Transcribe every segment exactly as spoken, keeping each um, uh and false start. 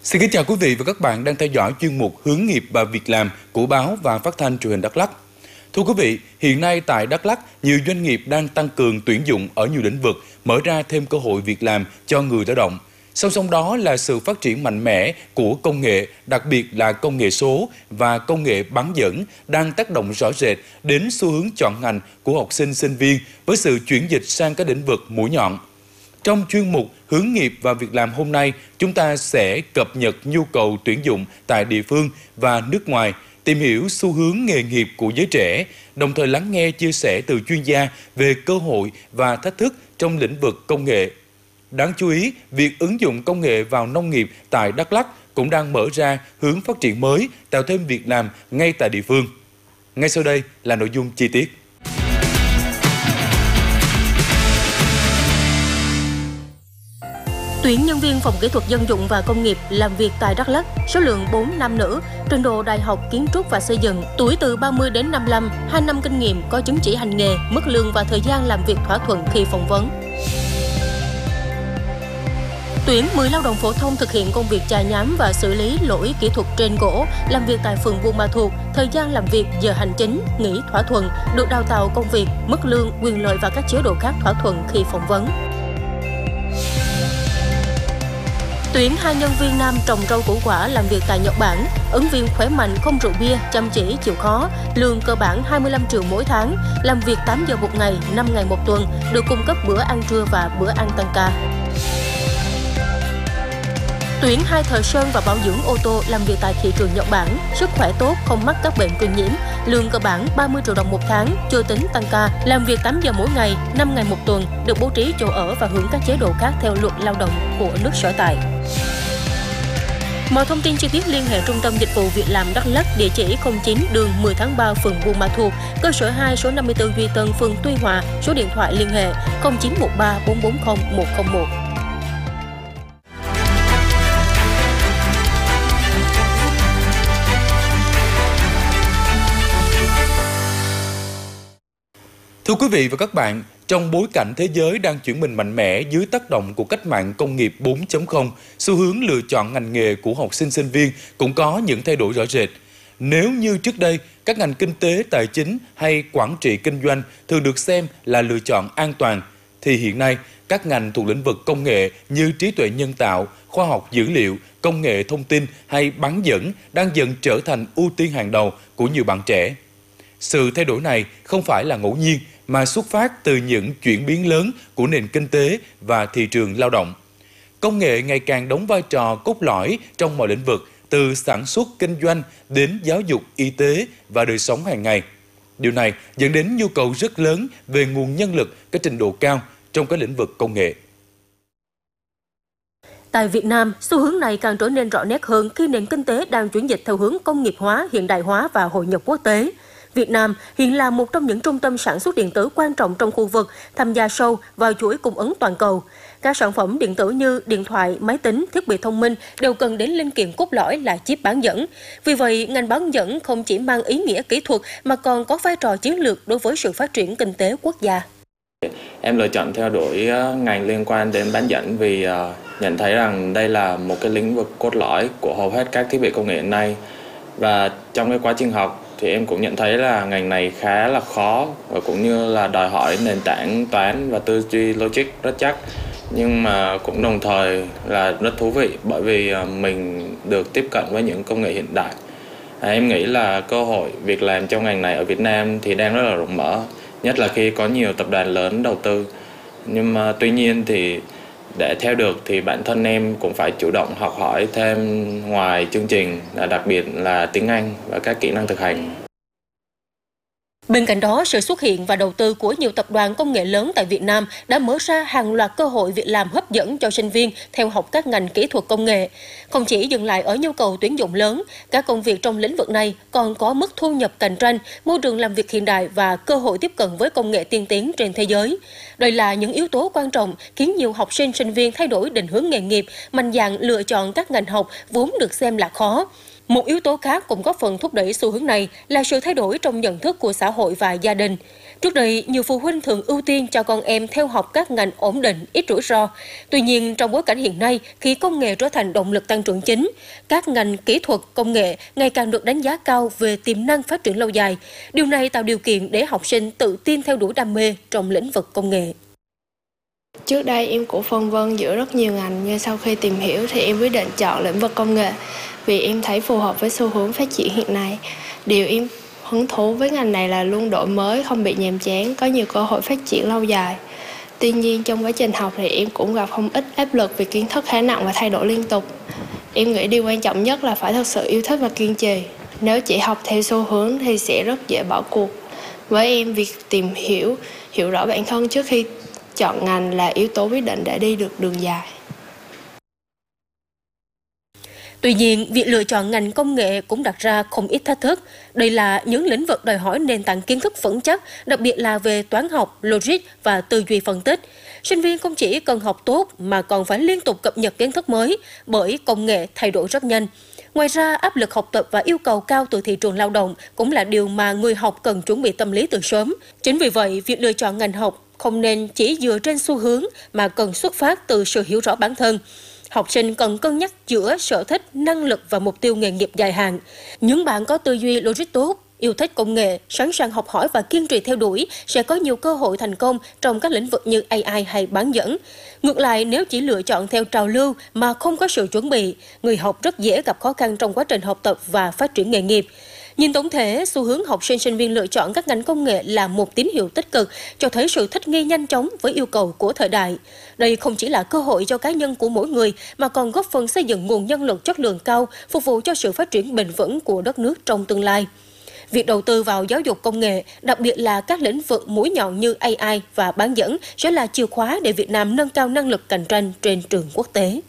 Xin kính chào quý vị và các bạn đang theo dõi chuyên mục Hướng nghiệp và việc làm của báo và phát thanh truyền hình Đắk Lắk. Thưa quý vị, hiện nay tại Đắk Lắk, nhiều doanh nghiệp đang tăng cường tuyển dụng ở nhiều lĩnh vực, mở ra thêm cơ hội việc làm cho người lao động. Song song đó là sự phát triển mạnh mẽ của công nghệ, đặc biệt là công nghệ số và công nghệ bán dẫn đang tác động rõ rệt đến xu hướng chọn ngành của học sinh sinh viên với sự chuyển dịch sang các lĩnh vực mũi nhọn. Trong chuyên mục Hướng nghiệp và việc làm hôm nay, chúng ta sẽ cập nhật nhu cầu tuyển dụng tại địa phương và nước ngoài, tìm hiểu xu hướng nghề nghiệp của giới trẻ, đồng thời lắng nghe chia sẻ từ chuyên gia về cơ hội và thách thức trong lĩnh vực công nghệ. Đáng chú ý, việc ứng dụng công nghệ vào nông nghiệp tại Đắk Lắk cũng đang mở ra hướng phát triển mới, tạo thêm việc làm ngay tại địa phương. Ngay sau đây là nội dung chi tiết. Tuyển nhân viên phòng kỹ thuật dân dụng và công nghiệp làm việc tại Đắk Lắk, số lượng bốn nam nữ, trình độ đại học kiến trúc và xây dựng, tuổi từ ba mươi đến năm mươi lăm, hai năm kinh nghiệm, có chứng chỉ hành nghề, mức lương và thời gian làm việc thỏa thuận khi phỏng vấn. Tuyển mười lao động phổ thông thực hiện công việc chà nhám và xử lý lỗi kỹ thuật trên gỗ, làm việc tại phường Buôn Ma Thuột, thời gian làm việc, giờ hành chính, nghỉ thỏa thuận, được đào tạo công việc, mức lương, quyền lợi và các chế độ khác thỏa thuận khi phỏng vấn. Tuyển hai nhân viên nam trồng rau củ quả làm việc tại Nhật Bản, ứng viên khỏe mạnh, không rượu bia, chăm chỉ, chịu khó, lương cơ bản hai mươi lăm triệu mỗi tháng, làm việc tám giờ một ngày, năm ngày một tuần, được cung cấp bữa ăn trưa và bữa ăn tăng ca. Tuyển hai thợ sơn và bảo dưỡng ô tô làm việc tại thị trường Nhật Bản, sức khỏe tốt, không mắc các bệnh truyền nhiễm, lương cơ bản ba mươi triệu đồng một tháng, chưa tính tăng ca, làm việc tám giờ mỗi ngày, năm ngày một tuần, được bố trí chỗ ở và hưởng các chế độ khác theo luật lao động của nước sở tại. Mọi thông tin chi tiết liên hệ Trung tâm Dịch vụ Việc làm Đắk Lắk, địa chỉ không chín đường mười tháng ba phường Buôn Ma Thuột, cơ sở hai số năm mươi tư Duy Tân phường Tuy Hòa, số điện thoại liên hệ không chín một ba bốn bốn không một không một. Thưa quý vị và các bạn, trong bối cảnh thế giới đang chuyển mình mạnh mẽ dưới tác động của cách mạng công nghiệp bốn chấm không, xu hướng lựa chọn ngành nghề của học sinh sinh viên cũng có những thay đổi rõ rệt. Nếu như trước đây, các ngành kinh tế, tài chính hay quản trị kinh doanh thường được xem là lựa chọn an toàn, thì hiện nay các ngành thuộc lĩnh vực công nghệ như trí tuệ nhân tạo, khoa học dữ liệu, công nghệ thông tin hay bán dẫn đang dần trở thành ưu tiên hàng đầu của nhiều bạn trẻ. Sự thay đổi này không phải là ngẫu nhiên mà xuất phát từ những chuyển biến lớn của nền kinh tế và thị trường lao động. Công nghệ ngày càng đóng vai trò cốt lõi trong mọi lĩnh vực, từ sản xuất, kinh doanh đến giáo dục, y tế và đời sống hàng ngày. Điều này dẫn đến nhu cầu rất lớn về nguồn nhân lực có trình độ cao trong các lĩnh vực công nghệ. Tại Việt Nam, xu hướng này càng trở nên rõ nét hơn khi nền kinh tế đang chuyển dịch theo hướng công nghiệp hóa, hiện đại hóa và hội nhập quốc tế. Việt Nam hiện là một trong những trung tâm sản xuất điện tử quan trọng trong khu vực, tham gia sâu vào chuỗi cung ứng toàn cầu. Các sản phẩm điện tử như điện thoại, máy tính, thiết bị thông minh đều cần đến linh kiện cốt lõi là chip bán dẫn. Vì vậy, ngành bán dẫn không chỉ mang ý nghĩa kỹ thuật mà còn có vai trò chiến lược đối với sự phát triển kinh tế quốc gia. Em lựa chọn theo đuổi ngành liên quan đến bán dẫn vì nhận thấy rằng đây là một cái lĩnh vực cốt lõi của hầu hết các thiết bị công nghệ hiện nay. Và trong cái quá trình học thì em cũng nhận thấy là ngành này khá là khó và cũng như là đòi hỏi nền tảng toán và tư duy logic rất chắc, nhưng mà cũng đồng thời là rất thú vị bởi vì mình được tiếp cận với những công nghệ hiện đại. À, em nghĩ là cơ hội việc làm trong ngành này ở Việt Nam thì đang rất là rộng mở, nhất là khi có nhiều tập đoàn lớn đầu tư. Nhưng mà tuy nhiên thì để theo được thì bản thân em cũng phải chủ động học hỏi thêm ngoài chương trình, đặc biệt là tiếng Anh và các kỹ năng thực hành. Bên cạnh đó, sự xuất hiện và đầu tư của nhiều tập đoàn công nghệ lớn tại Việt Nam đã mở ra hàng loạt cơ hội việc làm hấp dẫn cho sinh viên theo học các ngành kỹ thuật công nghệ. Không chỉ dừng lại ở nhu cầu tuyển dụng lớn, các công việc trong lĩnh vực này còn có mức thu nhập cạnh tranh, môi trường làm việc hiện đại và cơ hội tiếp cận với công nghệ tiên tiến trên thế giới. Đây là những yếu tố quan trọng khiến nhiều học sinh sinh viên thay đổi định hướng nghề nghiệp, mạnh dạn lựa chọn các ngành học vốn được xem là khó. Một yếu tố khác cũng góp phần thúc đẩy xu hướng này là sự thay đổi trong nhận thức của xã hội và gia đình. Trước đây, nhiều phụ huynh thường ưu tiên cho con em theo học các ngành ổn định, ít rủi ro. Tuy nhiên, trong bối cảnh hiện nay, khi công nghệ trở thành động lực tăng trưởng chính, các ngành kỹ thuật, công nghệ ngày càng được đánh giá cao về tiềm năng phát triển lâu dài. Điều này tạo điều kiện để học sinh tự tin theo đuổi đam mê trong lĩnh vực công nghệ. Trước đây em cũng phân vân giữa rất nhiều ngành, nhưng sau khi tìm hiểu thì em quyết định chọn lĩnh vực công nghệ vì em thấy phù hợp với xu hướng phát triển hiện nay. Điều em hứng thú với ngành này là luôn đổi mới, không bị nhàm chán, có nhiều cơ hội phát triển lâu dài. Tuy nhiên trong quá trình học thì em cũng gặp không ít áp lực vì kiến thức khá nặng và thay đổi liên tục. Em nghĩ điều quan trọng nhất là phải thật sự yêu thích và kiên trì. Nếu chỉ học theo xu hướng thì sẽ rất dễ bỏ cuộc. Với em, việc tìm hiểu, hiểu rõ bản thân trước khi chọn ngành là yếu tố quyết định để đi được đường dài. Tuy nhiên, việc lựa chọn ngành công nghệ cũng đặt ra không ít thách thức. Đây là những lĩnh vực đòi hỏi nền tảng kiến thức vững chắc, đặc biệt là về toán học, logic và tư duy phân tích. Sinh viên không chỉ cần học tốt mà còn phải liên tục cập nhật kiến thức mới, bởi công nghệ thay đổi rất nhanh. Ngoài ra, áp lực học tập và yêu cầu cao từ thị trường lao động cũng là điều mà người học cần chuẩn bị tâm lý từ sớm. Chính vì vậy, việc lựa chọn ngành học không nên chỉ dựa trên xu hướng mà cần xuất phát từ sự hiểu rõ bản thân. Học sinh cần cân nhắc giữa sở thích, năng lực và mục tiêu nghề nghiệp dài hạn. Những bạn có tư duy logic tốt, yêu thích công nghệ, sẵn sàng học hỏi và kiên trì theo đuổi sẽ có nhiều cơ hội thành công trong các lĩnh vực như a i hay bán dẫn. Ngược lại, nếu chỉ lựa chọn theo trào lưu mà không có sự chuẩn bị, người học rất dễ gặp khó khăn trong quá trình học tập và phát triển nghề nghiệp. Nhìn tổng thể, xu hướng học sinh sinh viên lựa chọn các ngành công nghệ là một tín hiệu tích cực, cho thấy sự thích nghi nhanh chóng với yêu cầu của thời đại. Đây không chỉ là cơ hội cho cá nhân của mỗi người, mà còn góp phần xây dựng nguồn nhân lực chất lượng cao, phục vụ cho sự phát triển bền vững của đất nước trong tương lai. Việc đầu tư vào giáo dục công nghệ, đặc biệt là các lĩnh vực mũi nhọn như a i và bán dẫn, sẽ là chìa khóa để Việt Nam nâng cao năng lực cạnh tranh trên trường quốc tế.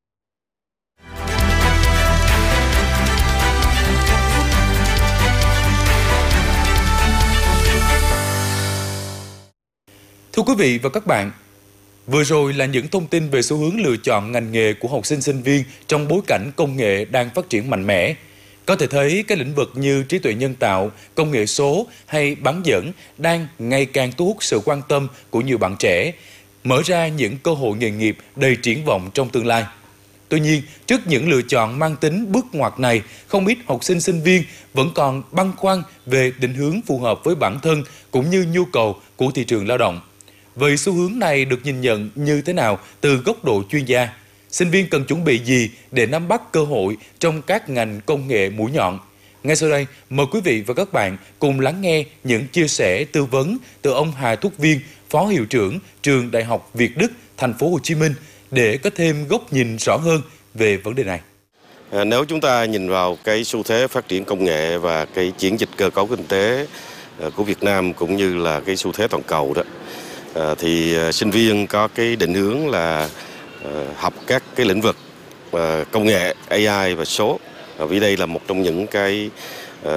Thưa quý vị và các bạn, vừa rồi là những thông tin về xu hướng lựa chọn ngành nghề của học sinh sinh viên trong bối cảnh công nghệ đang phát triển mạnh mẽ. Có thể thấy các lĩnh vực như trí tuệ nhân tạo, công nghệ số hay bán dẫn đang ngày càng thu hút sự quan tâm của nhiều bạn trẻ, mở ra những cơ hội nghề nghiệp đầy triển vọng trong tương lai. Tuy nhiên, trước những lựa chọn mang tính bước ngoặt này, không ít học sinh sinh viên vẫn còn băn khoăn về định hướng phù hợp với bản thân cũng như nhu cầu của thị trường lao động. Vậy xu hướng này được nhìn nhận như thế nào từ góc độ chuyên gia? Sinh viên cần chuẩn bị gì để nắm bắt cơ hội trong các ngành công nghệ mũi nhọn? Ngay sau đây, mời quý vị và các bạn cùng lắng nghe những chia sẻ tư vấn từ ông Hà Thúc Viên, Phó Hiệu trưởng Trường Đại học Việt Đức, Thành phố Hồ Chí Minh để có thêm góc nhìn rõ hơn về vấn đề này. À, nếu chúng ta nhìn vào cái xu thế phát triển công nghệ và cái chuyển dịch cơ cấu kinh tế của Việt Nam cũng như là cái xu thế toàn cầu đó, à, thì sinh viên có cái định hướng là à, học các cái lĩnh vực à, công nghệ, a i và số. À, vì đây là một trong những cái à,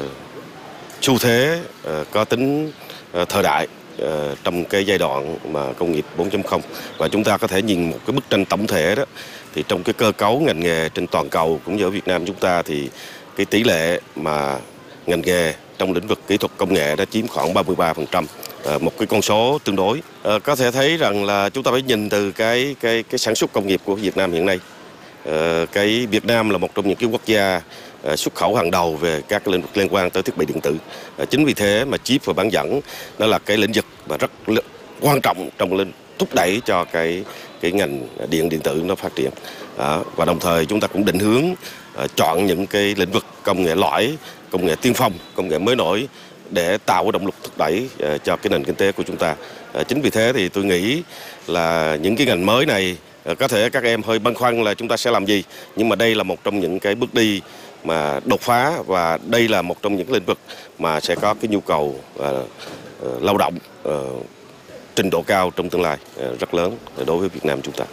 xu thế à, có tính à, thời đại à, trong cái giai đoạn mà công nghiệp bốn chấm không, và chúng ta có thể nhìn một cái bức tranh tổng thể đó, thì trong cái cơ cấu ngành nghề trên toàn cầu cũng như ở Việt Nam chúng ta thì cái tỷ lệ mà ngành nghề trong lĩnh vực kỹ thuật công nghệ đã chiếm khoảng ba mươi ba phần trăm, à, một cái con số tương đối. À, có thể thấy rằng là chúng ta phải nhìn từ cái cái cái sản xuất công nghiệp của Việt Nam hiện nay. À, cái Việt Nam là một trong những cái quốc gia à, xuất khẩu hàng đầu về các lĩnh vực liên quan tới thiết bị điện tử. À, chính vì thế mà chip và bán dẫn nó là cái lĩnh vực mà rất quan trọng trong lĩnh thúc đẩy cho cái cái ngành điện điện tử nó phát triển. À, và đồng thời chúng ta cũng định hướng à, chọn những cái lĩnh vực công nghệ lõi, công nghệ tiên phong, công nghệ mới nổi để tạo cái động lực thúc đẩy à, cho cái nền kinh tế của chúng ta. À, chính vì thế thì tôi nghĩ là những cái ngành mới này à, có thể các em hơi băn khoăn là chúng ta sẽ làm gì, nhưng mà đây là một trong những cái bước đi mà đột phá, và đây là một trong những lĩnh vực mà sẽ có cái nhu cầu à, à, lao động à, trình độ cao trong tương lai à, rất lớn đối với Việt Nam chúng ta.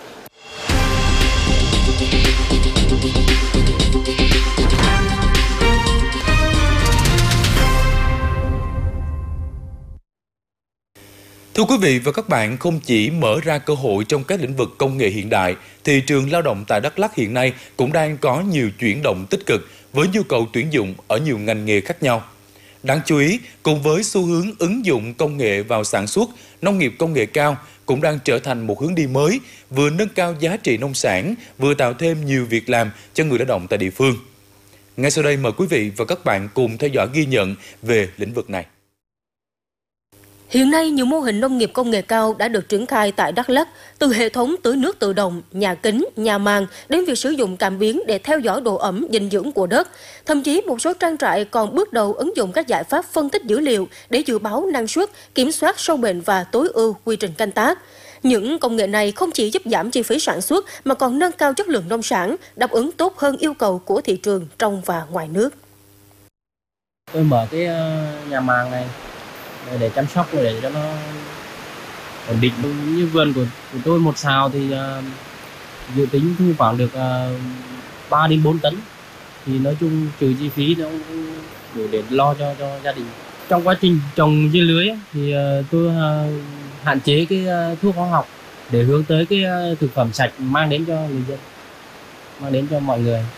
Thưa quý vị và các bạn, không chỉ mở ra cơ hội trong các lĩnh vực công nghệ hiện đại, thị trường lao động tại Đắk Lắk hiện nay cũng đang có nhiều chuyển động tích cực với nhu cầu tuyển dụng ở nhiều ngành nghề khác nhau. Đáng chú ý, cùng với xu hướng ứng dụng công nghệ vào sản xuất, nông nghiệp công nghệ cao cũng đang trở thành một hướng đi mới, vừa nâng cao giá trị nông sản, vừa tạo thêm nhiều việc làm cho người lao động tại địa phương. Ngay sau đây mời quý vị và các bạn cùng theo dõi ghi nhận về lĩnh vực này. Hiện nay, nhiều mô hình nông nghiệp công nghệ cao đã được triển khai tại Đắk Lắk, từ hệ thống tưới nước tự động, nhà kính, nhà màng đến việc sử dụng cảm biến để theo dõi độ ẩm, dinh dưỡng của đất. Thậm chí một số trang trại còn bước đầu ứng dụng các giải pháp phân tích dữ liệu để dự báo năng suất, kiểm soát sâu bệnh và tối ưu quy trình canh tác. Những công nghệ này không chỉ giúp giảm chi phí sản xuất mà còn nâng cao chất lượng nông sản, đáp ứng tốt hơn yêu cầu của thị trường trong và ngoài nước. Tôi mở cái nhà màng này để chăm sóc để cho nó ổn định. Như vườn của, của tôi một sào thì uh, dự tính thu khoảng được uh, ba đến bốn tấn, thì nói chung trừ chi phí nó cũng đủ để lo cho cho gia đình. Trong quá trình trồng dưa lưới thì uh, tôi uh, hạn chế cái uh, thuốc hóa học để hướng tới cái uh, thực phẩm sạch mang đến cho người dân, mang đến cho mọi người.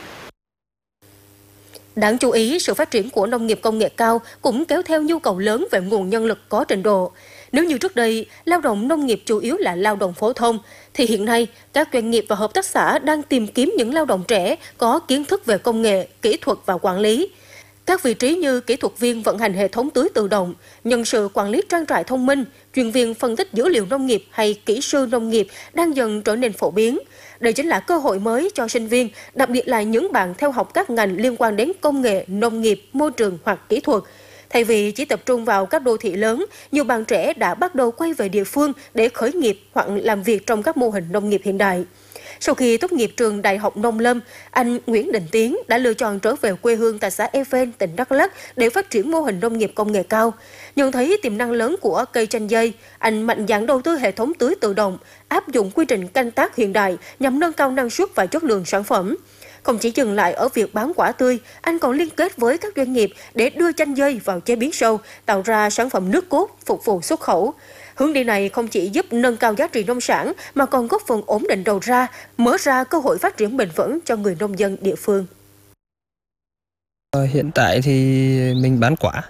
Đáng chú ý, sự phát triển của nông nghiệp công nghệ cao cũng kéo theo nhu cầu lớn về nguồn nhân lực có trình độ. Nếu như trước đây, lao động nông nghiệp chủ yếu là lao động phổ thông, thì hiện nay, các doanh nghiệp và hợp tác xã đang tìm kiếm những lao động trẻ có kiến thức về công nghệ, kỹ thuật và quản lý. Các vị trí như kỹ thuật viên vận hành hệ thống tưới tự động, nhân sự quản lý trang trại thông minh, chuyên viên phân tích dữ liệu nông nghiệp hay kỹ sư nông nghiệp đang dần trở nên phổ biến. Đây chính là cơ hội mới cho sinh viên, đặc biệt là những bạn theo học các ngành liên quan đến công nghệ, nông nghiệp, môi trường hoặc kỹ thuật. Thay vì chỉ tập trung vào các đô thị lớn, nhiều bạn trẻ đã bắt đầu quay về địa phương để khởi nghiệp hoặc làm việc trong các mô hình nông nghiệp hiện đại. Sau khi tốt nghiệp trường Đại học Nông lâm, anh Nguyễn Đình Tiến đã lựa chọn trở về quê hương tại xã Efen, tỉnh Đắk Lắk để phát triển mô hình nông nghiệp công nghệ cao. Nhận thấy tiềm năng lớn của cây chanh dây, anh mạnh dạn đầu tư hệ thống tưới tự động, áp dụng quy trình canh tác hiện đại nhằm nâng cao năng suất và chất lượng sản phẩm. Không chỉ dừng lại ở việc bán quả tươi, anh còn liên kết với các doanh nghiệp để đưa chanh dây vào chế biến sâu, tạo ra sản phẩm nước cốt phục vụ xuất khẩu. Hướng đi này không chỉ giúp nâng cao giá trị nông sản mà còn góp phần ổn định đầu ra, mở ra cơ hội phát triển bền vững cho người nông dân địa phương. Hiện tại thì mình bán quả,